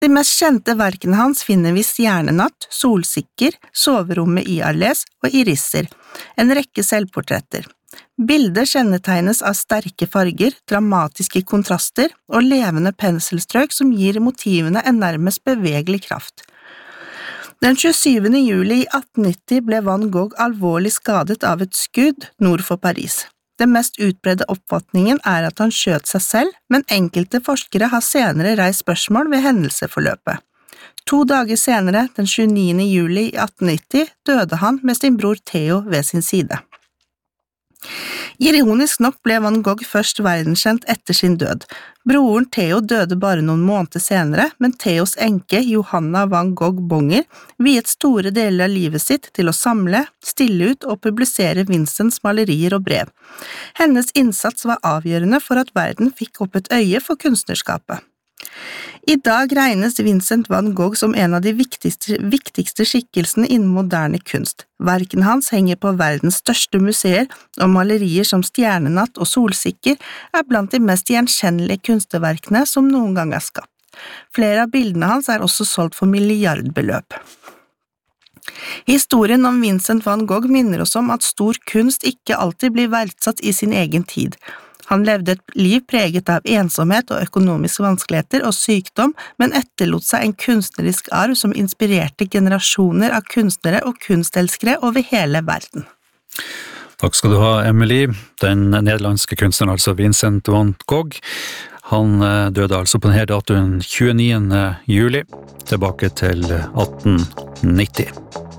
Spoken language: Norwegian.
De mest kjente verkene hans finner vi Stjernenatt, Solsikker, Soverommet i Arles og Irisser, en rekke selvportretter. Bildet kjennetegnes av sterke farger, dramatiske kontraster og levende penselstrøk som gir motivene en nærmest bevegelig kraft. Den 27. juli i 1890 ble Van Gogh alvorlig skadet av et skudd nord for Paris. Den mest utbredte oppfatningen at han skjøt seg selv, men enkelte forskere har senere reist spørsmål ved hendelsesforløpet. 2 dager senere, den 29. juli i 1890, døde han med sin bror Theo ved sin side. Ironisk nok ble Van Gogh først verdenskjent etter sin død. Broren Theo døde bare noen måneder senere, men Theos enke Johanna Van Gogh Bonger viet store deler av livet sitt til å samle, stille ut og publisere Vincents malerier og brev. Hennes innsats var avgjørende for at verden fikk opp et øye for kunstnerskapet. I dag regnes Vincent van Gogh som en av de viktigste skikkelsene innen moderne kunst. Verkene hans henger på verdens største museer, og malerier som Stjernenatt og Solsikker blant de mest gjenkjennelige kunstverkene som noen gang skapt. Flere av bildene hans også solgt for milliardbeløp. Historien om Vincent van Gogh minner oss om at stor kunst ikke alltid blir verdsatt i sin egen tid. Han levde et liv preget av ensomhet og økonomiske vanskeligheter og sykdom, men etterlot seg en kunstnerisk arv som inspirerte generasjoner av kunstnere og kunstelskere over hele verden. Takk skal du ha, Emily. Den nederlandske kunstneren, altså Vincent van Gogh, han døde altså på denne datoen 29. juli, tilbake til 1890.